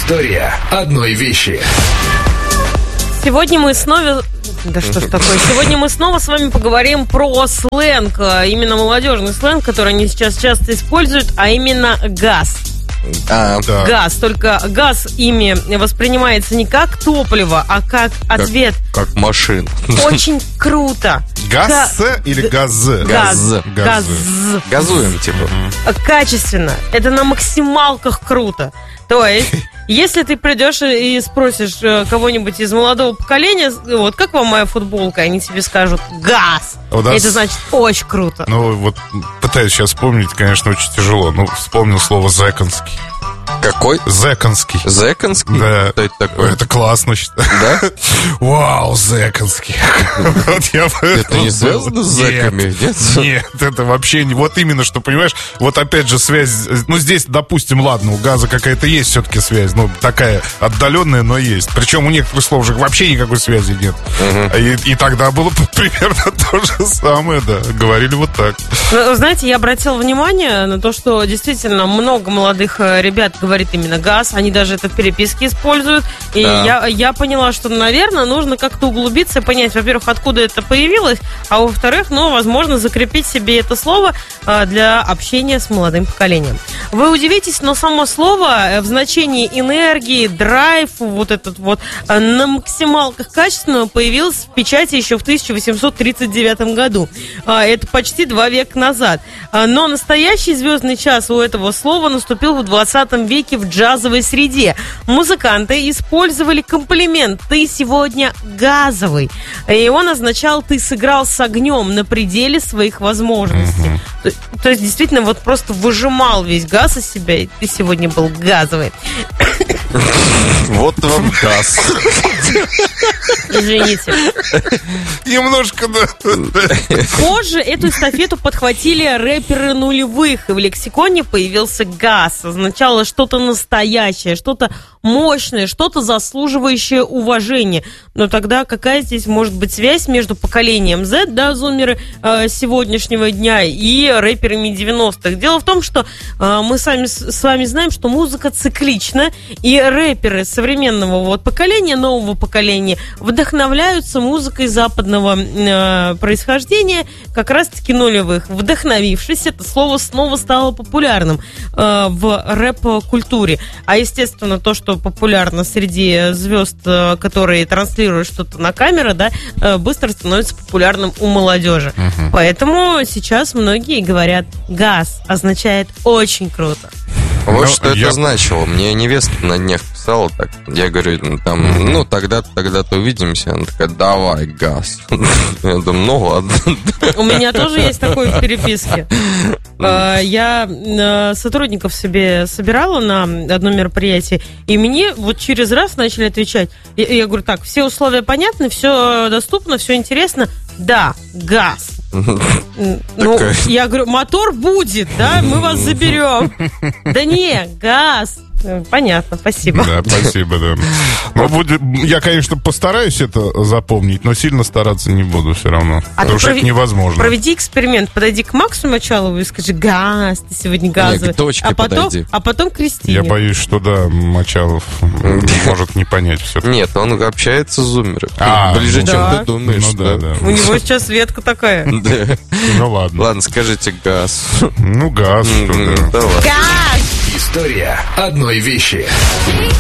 История одной вещи. Сегодня мы снова... Да что ж такое? Сегодня мы снова с вами поговорим про сленг. Именно молодежный сленг, который они сейчас часто используют, а именно газ. Газ. Только газ ими воспринимается не как топливо, а как ответ. Как машина. Очень круто. Газ или газ? Газ. Газуем, типа. Качественно. Это на максималках круто. То есть, если ты придешь и спросишь кого-нибудь из молодого поколения, вот как вам моя футболка, они тебе скажут газ. Это значит очень круто. Ну вот пытаюсь сейчас вспомнить, конечно, очень тяжело. Ну, вспомнил слово «зэконский». Какой? Зэконский. Зэконский? Да. Что это такое? Это классно. Да? Вау, зэконский. Это не связано с зэками? Нет, это вообще не... Вот именно, что, понимаешь, вот опять же связь... Ну, здесь, допустим, ладно, у газа какая-то есть все-таки связь, ну, такая отдаленная, но есть. Причем у некоторых слов же вообще никакой связи нет. И тогда было примерно то же самое, да. Говорили вот так. Знаете, я обратила внимание на то, что действительно много молодых ребят говорит именно газ, они даже это в переписке используют. И я поняла, что, наверное, нужно как-то углубиться и понять, во-первых, откуда это появилось, а во-вторых, ну, возможно, закрепить себе это слово для общения с молодым поколением. Вы удивитесь, но само слово в значении энергии, драйв, вот этот вот на максималках качественного появилось в печати еще в 1839 году. Это почти 2 века назад. Но настоящий звездный час у этого слова наступил в 20 веке в джазовой среде. Музыканты использовали комплимент «ты сегодня газовый». И он означал «ты сыграл с огнем на пределе своих возможностей». То есть действительно вот просто выжимал весь газ из себя, и ты сегодня был газовый. Вот вам газ. Извините. Немножко, да. Позже эту эстафету подхватили рэперы нулевых, и в лексиконе появился газ. Означало что-то настоящее, что-то мощное, что-то заслуживающее уважения. Но тогда какая здесь может быть связь между поколением Z, да, зумеры сегодняшнего дня, и рэперами 90-х? Дело в том, что мы с вами знаем, что музыка циклична, и рэперы современного вот поколения, нового поколения, вдохновляются музыкой западного происхождения, как раз-таки нулевых. Вдохновившись, это слово снова стало популярным в рэп-культуре. А, естественно, то, что популярно среди звезд, которые транслируют что-то на камеру, да, быстро становится популярным у молодежи. Поэтому сейчас многие говорят «газ» означает «очень круто». Вот что это значило. Мне невестка на днях писала так. Я говорю, там, ну, тогда-то увидимся. Она такая, давай, газ. Я думаю, ну ладно. У меня тоже есть такое в переписке. Я сотрудников себе собирала на одно мероприятие, и мне вот через раз начали отвечать. Я говорю, так, все условия понятны, все доступно, все интересно. Да, газ. Ну, я говорю, мотор будет, да, мы вас заберем. Да не, газ. Понятно, спасибо. Да, спасибо, да. Ну, я, конечно, постараюсь это запомнить, но сильно стараться не буду все равно. Потому что это невозможно. Проведи эксперимент, подойди к Максу Мочалову и скажи: газ, ты сегодня газовый. А потом Кристине. Я боюсь, что да, Мочалов может не понять все. Нет, он общается с зумерами. Ближе, чем ты думаешь. У него сейчас ветка такая. Ну ладно. Ладно, скажите газ. Ну, газ. Газ! История одной вещи.